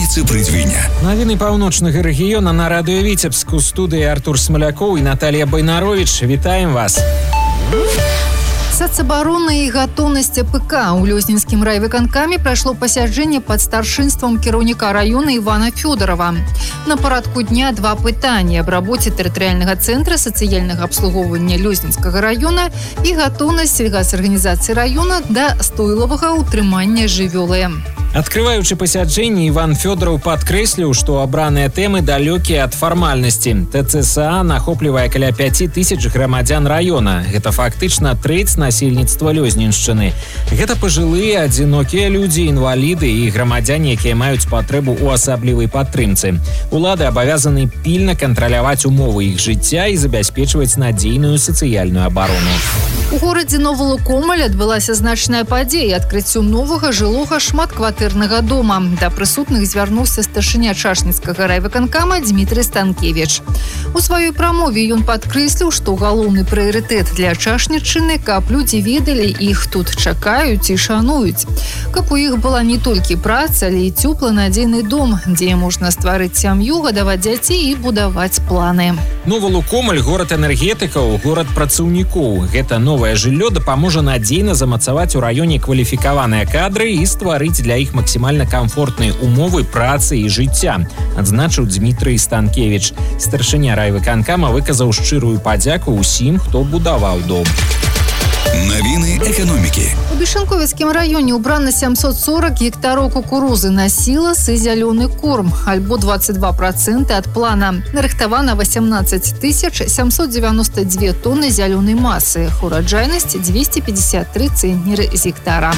Віцэ-прыдвіня. Навіны паўночнага рэгіёна на радыё Віцебск. У студыі Артур Смалякоў і Наталья Байнарович. Вітаем вас. Сацабарона і гатоўнасць АПК. У Лёзнінскім райвыканкаме прайшло пасяджэнне пад старшынствам кіраўніка раёна Івана Фёдорова. На парадку дня два пытанні аб рабоце тэрытарыяльнага цэнтра сацыяльнага абслугоўвання Лёзнінскага раёна і гатоўнасць сельгасарганізацыі раёна да стойлавага ўтрымання жывёлы. Открываючы пасяджэнне, Іван Фёдоров падкрэсліў, што абраныя тэмы далёкія ад фармальнасці. ТЦСА нахоплівае каля 5000 грамадзян раёна. Гэта фактычна трэць насельніцтва Лёзніншчыны. Гэта пажылыя, адзінокія людзі, інваліды і грамадзяне, якія маюць патрэбу ў асаблівай падтрымцы. Улады абавязаны пільна кантраляваць умовы іх жыцця і забяспечваць надзейную сацыяльную абарону. У горадзе Новы Лукомль адбылася значная падзея адкрыццю новага жылога шматкватэрнага дома. Да прысутных звярнуўся старшыня Чашніцкага райвыканкама Дмітрый Станкевич. У сваёй прамове ён падкрэсліў, што галоўны прыярытэт для Чашніччыны, каб людзі ведалі, іх тут чакаюць і шануюць. Каб у іх была не толькі праца, але і цёплы надзейны дом, дзе можна стварыць сям'ю, гадаваць дзяцей і будаваць планы. Новы Лукомль – горад энергетыкаў, горад працаўнікоў. Гэта новае жыллё дапаможа надзейна замацаваць у раёне кваліфікаваныя кадры і стварыць для іх максімальна камфортныя умовы працы і жыцця, адзначыў Дмітрый Станкевич. Старшыня райвыканкама выказаў шчырую падзяку ўсім, хто будаваў дом. Навіны эканомікі. У Бішэнковіцкім раёне ўбрана 740 гектараў кукурузы на сілас і зялёны корм, альбо 22% ад плана. Нарыхтавана 18 792 тонны зялёнай масы. Ураджайнасць 253 цэнтнеры з гектара.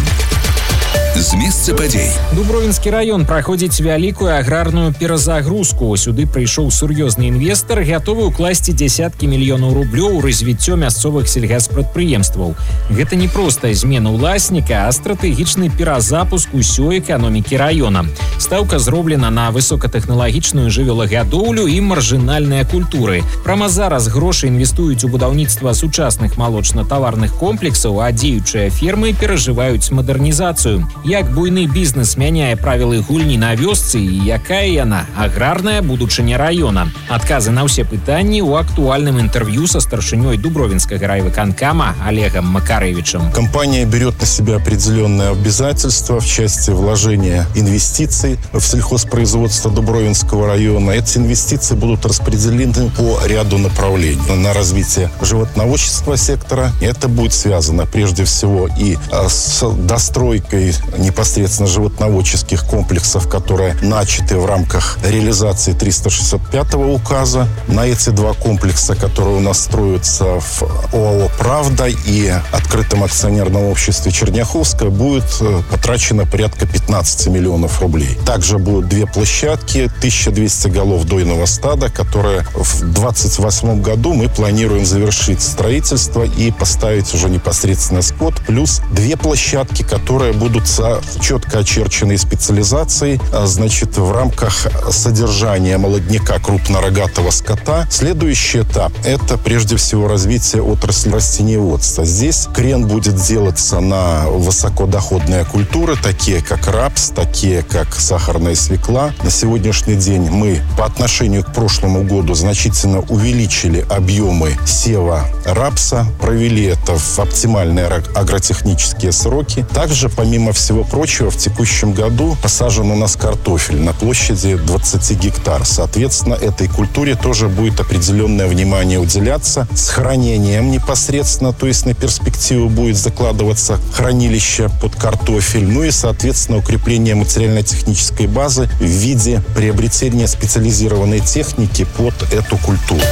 З месца падзей. Дубровінскі раён праходзіць вялікую аграрную перазагрузку. Сюды прыйшоў сур'ёзны інвестар, гатовы ўкласці дзясяткі мільёнаў рублёў у развіццё мясцовых сельгаспрадпрыемстваў. Гэта не проста змена ўласніка, а стратэгічны перазапуск усёй эканомікі раёна. Стаўка зроблена на высокатэхналагічную жывёлагадоўлю і маржынальныя культуры. Прама зараз грошы інвестуюць у будаўніцтва сучасных малочна-таварных комплексаў, а дзеючыя фермы перажываюць мадэрнізацыю. Як буйны бізнес мяняе правілы гульні на вёсцы і якая яна аграрная будучыня раёна? Адказы на ўсе пытанні ў актуальным інтэрв'ю со старшынёй Дубровинского райвыканкама Олегом Макаревичем. Компания берет на себя определенные обязательства в части вложения инвестиций в сельхозпроизводство Дубровинского района. Эти инвестиции будут распределены по ряду направлений. На развитие животноводческого сектора. Это будет связано прежде всего и с достройкой непосредственно животноводческих комплексов, которые начаты в рамках реализации 365-го указа. На эти два комплекса, которые у нас строятся в ОАО «Правда» и открытом акционерном обществе «Черняховская», будет потрачено порядка 15 миллионов рублей. Также будут две площадки, 1200 голов дойного стада, которые в 2028 году мы планируем завершить строительство и поставить уже непосредственно скот, плюс две площадки, которые будут четко очерченной специализацией, значит, в рамках содержания молодняка крупнорогатого скота. Следующий этап – это прежде всего развитие отрасли растениеводства. Здесь крен будет делаться на высокодоходные культуры, такие как рапс, такие как сахарная свекла. На сегодняшний день мы по отношению к прошлому году значительно увеличили объемы сева рапса, провели это в оптимальные агротехнические сроки. Также, помимо всего прочего, в текущем году посажен у нас картофель на площади 20 гектар. Соответственно, этой культуре тоже будет определенное внимание уделяться. С хранением непосредственно, то есть на перспективу будет закладываться хранилище под картофель. Ну и, соответственно, укрепление материально-технической базы в виде приобретения специализированной техники под эту культуру.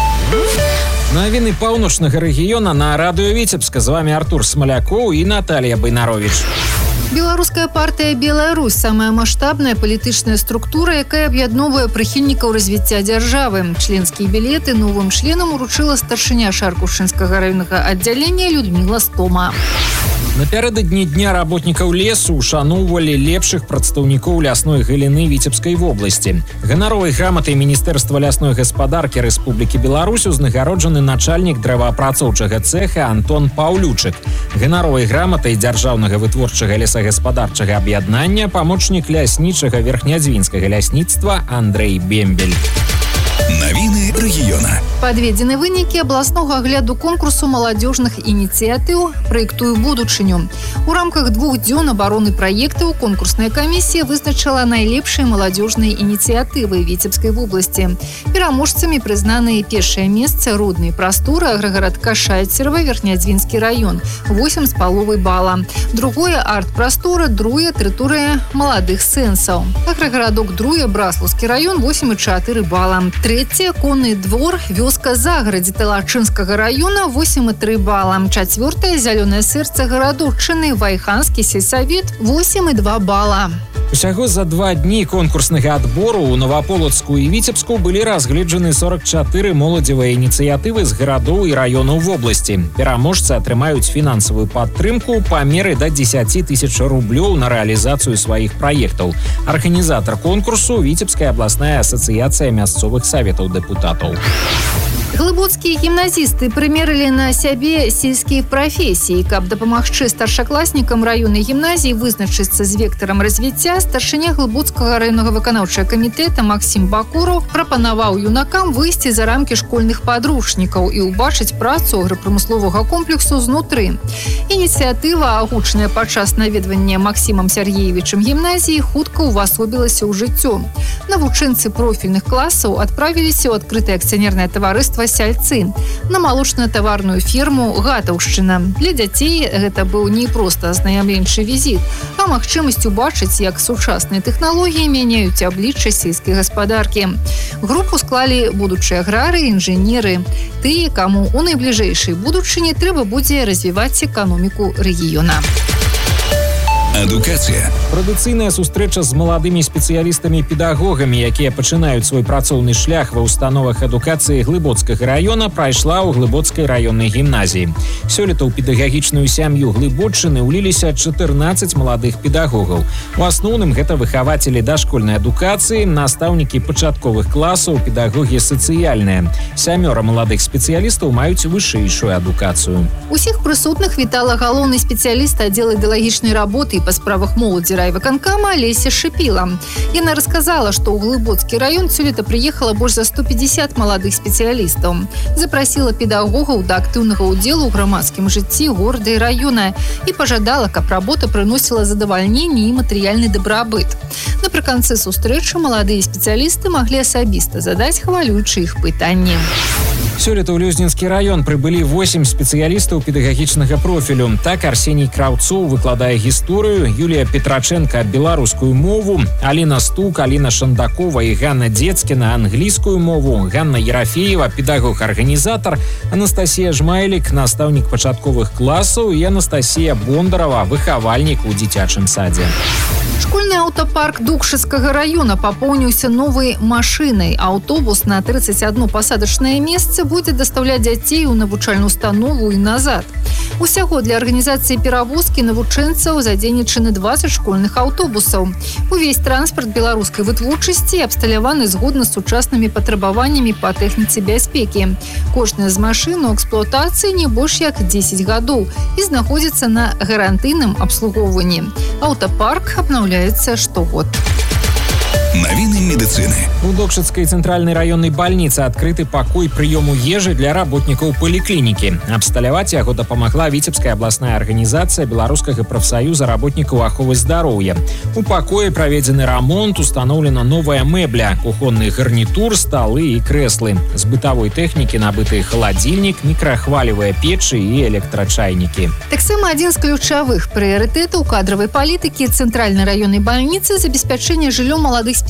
Навіны паўночнага рэгіёна на радыё Віцебска. З вами Артур Смалякоў і Наталья Байнарович. Беларуская партыя «Белая Русь» – самая маштабная палітычная структура, якая аб'ядноўвае прыхільнікаў развіцця дзяржавы. Членскія білеты новым членам уручыла старшыня Шаркушынскага раённага аддзялення Людміла Стома. Напярэдадні дня работнікаў лесу ушаноўвалі лепшых прадстаўнікоў лясной галіны Віцебскай вобласці. Ганаровай граматай Міністэрства лясной гаспадаркі Рэспублікі Беларусь узнагароджаны начальнік дрэваапрацоўчага цэха Антон Паўлючык. Ганаровай граматай дзяржаўнага вытворчага лесагаспадарчага аб'яднання памочнік ляснічага верхнядзвінскага лясніцтва Андрэй Бембель. Навіны рэгіёна. Падведзены вынікі абласнога агляду конкурсу маладзёжных ініцыятыў «Праектую будучыню». У рамках 2 дзён абароны праектаў конкурсная камісія вызначыла найлепшыя маладзёжныя ініцыятывы Віцебскай вобласці. Пераможцамі прызнаны першае месца роднай прасторы аграгарадка Шайцерава, Верхнядзвінскі раён, 8,5 бала. Другое арт-прастора, другое тэрыторыя маладых сэнсаў. Аграгарадок друге Браслаўскі раён, 8,4 бала. Третье – конный двор, вёска Заградзі Талачынскага района, 8,3 бала. Четвертое – зялёнае сэрца гарадоччыны, Вайханскі сельсавет, 8,2 бала. Усяго за 2 дні конкурснага адбору у Новаполацку і Віцебску былі разгледжаны 44 моладзевыя ініцыятывы з гарадоў і раёнаў вобласці. Пераможцы атрымаюць фінансавую падтрымку па меры да 10 тысяч рублёў на рэалізацыю сваіх праектаў. Арганізатар конкурсу – Віцебская абласная асацыяцыя мясцовых саветаў дэпутатаў. Глыбоцкія гімназісты прымерылі на сябе сельскія прафесіі. Каб дапамагчы старшакласнікам раённай гімназіі вызначыцца з вектарам развіцця, старшыня Глыбоцкага раённага выканаўчага камітэта Максім Бакураў прапанаваў юнакам выйсці за рамкі школьных падручнікаў і ўбачыць працу аграпрамысловага комплексу знутры. Ініцыятыва, агучаная падчас наведвання Максімам Сяргеевічам гімназіі, хутка ўвасобілася ў жыццё. Навучэнцы профільных класаў адправіліся ў адкрытае акцыянернае таварыства «Сяльцы» на малочна-таварную ферму «Гатаўшчына». Для дзяцей гэта быў не проста азнайамленчы візіт, а магчымасць убачыць, як сучасныя тэхналогіі мяняюць аблічча сельскай гаспадаркі. Групу склалі будучыя аграры, інжынеры, тыя, каму ў найбліжэйшай будучыні трэба будзе развіваць эканоміку рэгіёна. Адукацыя. Традыцыйная сустрэча з маладымі спецыялістамі-педагогамі, якія пачынаюць свой працоўны шлях ва установах адукацыі Глыбоцкага раёна, прайшла ў Глыбоцкай раённай гімназіі. Сёлета ў педагагічную сям'ю Глыбоччыны ўліліся 14 маладых педагогаў. У асноўным гэта выхавацелі дашкольнай адукацыі, настаўнікі пачатковых класаў, педагогі сацыяльныя. 7 маладых спецыялістаў маюць вышэйшую адукацыю. Усіх прысутных вітала галоўны спецыяліст аддзела ідэалагічнай работы па справах моладзі райвыканкама Алеся Шыпіла. Яна расказала, што ў Глыбоцкі раён сёлета прыехала больш за 150 маладых спецыялістаў. Запрасіла педагогаў да актыўнага ўдзелу ў грамадскім жыцці горада і раёна і пажадала, каб работа прыносіла задавальненне і матэрыяльны дабрабыт. Напрыканцы сустрэчы маладыя спецыялісты маглі асабіста задаць хвалюючыя іх пытанні. Сёлета ў Лёзнінскі раён прыбылі 8 спецыялістаў педагагічнага профілю. Так Арсеній Краўцоў выкладае гісторыю, Юлія Петраченка беларускую мову, Аліна Стук, Аліна Шандакова і Ганна Дзецкіна англійскую мову, Ганна Ерафеева, педагог-арганізатар, Анастасія Жмайлік, настаўнік пачатковых класаў і Анастасія Бондарова, выхавальнік у дзіцячым садзе. Школьны аўтапарк Дукшыцкага раёна папоўніўся новай машынай. Аўтобус на 31 пасадачнае месца будзе дастаўляць дзяцей у навучальную установу і назад. Усяго для арганізацыі перавозкі навучэнцаў задзейнічаны 20 школьных аўтобусаў. Увесь транспарт беларускай вытворчасці абсталяваны згодна з сучаснымі патрабаваннямі па тэхніцы бяспекі. Кожная з машын у эксплуатацыі не больш як 10 гадоў і знаходзіцца на гарантыйным абслугоўванні. Аўтапарк абнаўляецца штогод. Навіны медыцыны. У Докшыцкай цэнтральнай раённай бальніцы адкрыты пакой прыёму ежы для работнікаў паліклінікі. Абсталяваць яго дапамагла Віцебская абласная арганізацыя беларускага прафсаюза работнікаў аховы здароўя. У пакоі праведзены рамонт, устаноўлена новая мэбля, кухонны гарнітур, сталы і крэслы. З бытавой тэхнікі набыты халадзільнік, мікрахвалевыя печы і электрачайнікі. Таксама адзін з ключавых прыярытэтаў кадравай палітыкі цэнтральнай раённай бальніцы забеспячэнне жыллём маладых спецыялістаў.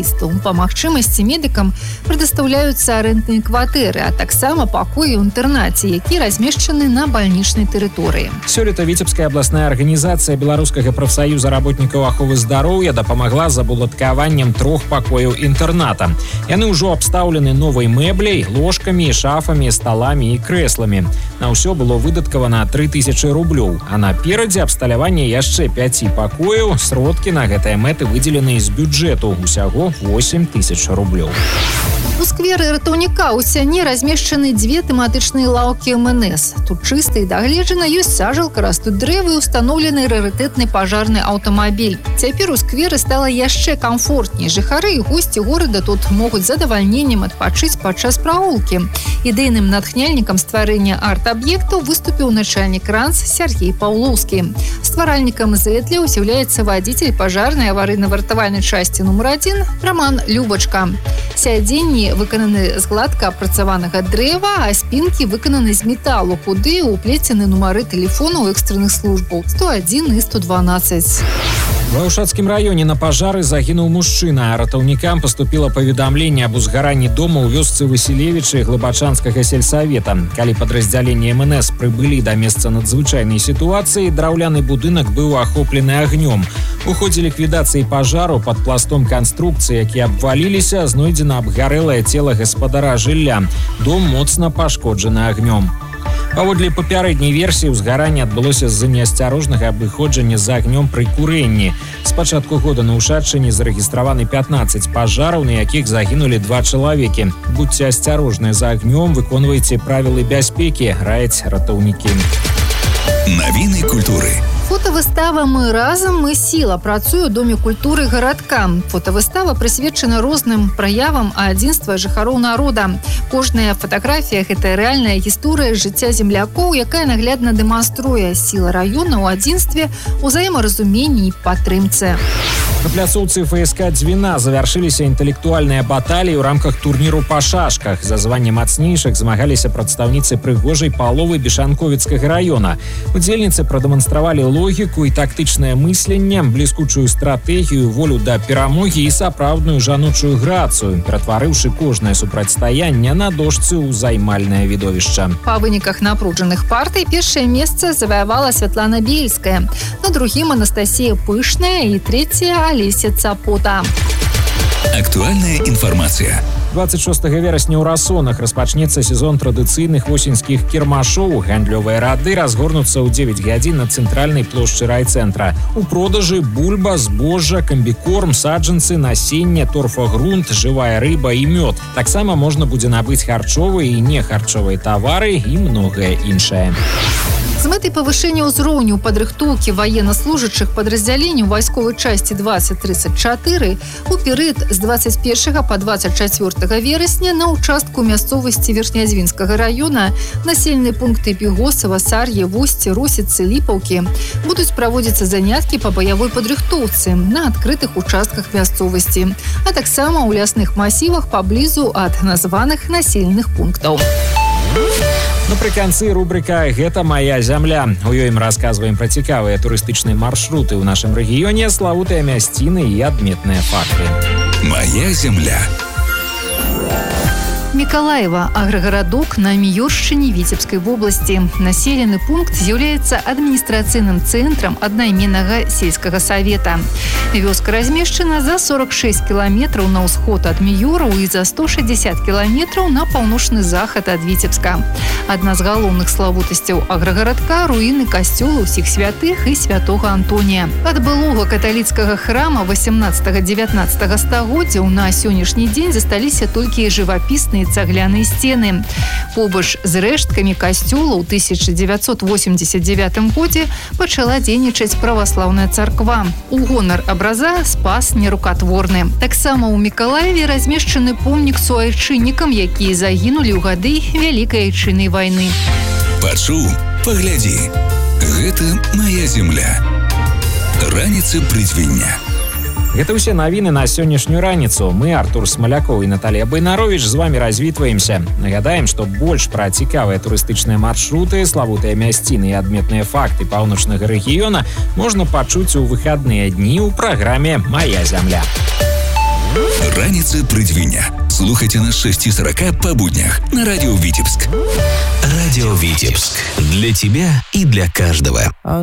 спецыялістаў. Па магчымасці медыкам прадастаўляюцца арэндныя кватэры, а таксама пакоі ў інтэрнаце, які размешчаны на бальнічнай тэрыторыі. Сёлета Віцебская абласная арганізацыя Беларускага прафсаюза работнікаў аховы здароўя дапамагла з абуладкаваннем 3 пакояў інтэрната. Яны ўжо абстаўлены новай мэбляй, ложкамі, шафамі, сталамі і крэсламі. На ўсё было выдаткавана 3000 рублёў, а наперадзе абсталяванне яшчэ 5 пакояў. Сродкі на гэтыя мэты выдзелены з бюджэту, усяго 8000 рублёў. У скверы ратаўніка ў сяне размешчаны 2 тэматычныя лаўкі МНС. Тут чыста і дагледжана, ёсць сажалка, растуць дрэвы і ўстаноўлены рарытэтны пажарны аўтамабіль. Цяпер у скверы стала яшчэ камфортней. Жыхары і госці горада тут могуць з задавальненнем адпачыць падчас прагулкі. Ідэйным натхняльнікам стварэння арт-аб'ектаў выступіў начальнік РАНС Сергей Паўлоўскі. Стваральнікам зэтля з'яўляецца вадзіцель пажарнай аварыйна-вартавальнай часці нумар 1 Роман Любачка. Сядзенні выкананы з гладка апрацаванага дрэва, а спінкі выкананы з металу, куды ўплецены нумары тэлефонаў экстранных службаў 101 і 112. Ва Ўшацкім раёне на пажары загінуў мужчына. Ратаўнікам паступіла паведамленне аб узгаранні дома ў вёсцы Васілевічы Глыбачанскага сельсавета. Калі падраздзяленне МНС прыбылі да месца надзвычайнай сітуацыі, драўляны будынак быў ахоплены агнём. У ходзе ліквідацыі пажару пад пластом канструкцыі, якія абваліліся, знойдзена абгарэлае цела гаспадара жылля. Дом моцна пашкоджаны агнём. Паводле папярэдняй версіі, узгаранне адбылося з-за неасцярожнага абыходжання з агнём пры курэнні. З пачатку года на Ўшаччыне зарэгістраваны 15 пажараў, на якіх загінулі 2 чалавекі. Будьце асцярожныя з агнём, выконвайце правілы бяспекі, раяць ратаўнікі. Навіны культуры. Фотавыстава «Мы разам, мы сіла» працуе ў Доме культуры гарадка. Фотавыстава прысвечана розным праявам адзінства жыхароў народа. Кожная фатаграфія – гэта рэальная гісторыя жыцця землякоў, якая наглядна дэманструе сіла раёна ў адзінстве, узаемаразуменні і падтрымцы. На пляцоўцы ФСК «Дзвіна» завяршыліся інтэлектуальныя баталіі ў рамках турніру па шашках. За званне мацнейшых змагаліся прадстаўніцы прыгожай паловы Бешанковіцкага раёна. Удзельніцы прадэманстравалі логіку і тактычнае мысленне, бліскучую стратэгію, волю да перамогі і сапраўдную жаночую грацыю, ператварыўшы кожнае супрацьстаянне на дошцы ў займальнае відовішча. Па выніках напружаных партый першае месца заваявала Святлана Бельская, на другім Анастасія Пышная і трэцяя Алеся Цапота. Актуальная інфармацыя. 26 верасня ў Расонах распачнецца сезон традыцыйных восеньскіх кірмашоў. Гандлёвыя рады разгорнуцца ў 9 гадзін на цэнтральнай плошчы райцэнтра. У продажы бульба, збожжа, камбікорм, саджанцы, насенне, торфагрунт, жывая рыба і мёд. Таксама можна будзе набыць харчовыя і нехарчовыя тавары і многае іншае. З мэтай павышэння ўзроўню падрыхтоўкі ваеннаслужачых падраздзяленняў вайсковай часці 2034 у перыяд з 21 па 24 верасня на ўчастку мясцовасці Верхнядзвінскага раёна населеныя пункты Пігосава, Сар'е, Восці, Росіцы, Ліпаўкі будуць праводзіцца заняткі па баявой падрыхтоўцы на адкрытых участках мясцовасці, а таксама ў лясных масівах паблізу ад названых населеных пунктаў. Напрыканцы рубрика «Гэта моя зямля». У ёй мы расказваем пра цікавыя турыстычныя маршруты ў нашым рэгіёне, славутыя мясціны і адметныя факты. Моя земля. Мікалаева – аграгарадок на Міёршчыне Віцебскай вобласці. Населены пункт з'яўляецца адміністрацыйным цэнтрам аднайменнага сельскага савета. Вёска размешчана за 46 кіламетраў на ўсход ад Міёраў і за 160 кіламетраў на паўночны захад ад Віцебска. Адна з галоўных славутасцяў аграгарадка – руіны касцёла ўсіх святых і святога Антонія. Ад былога каталіцкага храма 18-19 стагоддзяў на сённяшні дзень засталіся толькі жывапісныя цагляныя сцены. Побач з рэшткамі касцёла ў 1989 годзе пачала дзейнічаць праваслаўная царква. У гонар абраза спас нерукатворны. Таксама ў Мікалаеве размешчаны помнік суайчыннікам, якія загінулі ў гады Вялікай айчыннай вайны. Пачуў, паглядзі. Гэта моя земля. Раніца прыдзвіння. Гэта ўсе навіны на сённяшнюю раніцу. Мы, Артур Смалякоў і Наталья Байнарович, з вами развітваемся. Нагадаем, што больш пра цікавыя турыстычныя маршруты, славутыя мясціны і адметныя факты паўночнага рэгіёна можна пачуць у выхадныя дні ў праграме «Моя зямля». Раніца прыдвіння. Слухайте нас с 6:40 по буднях на радио Витебск. Радио Витебск. Для тебя и для каждого.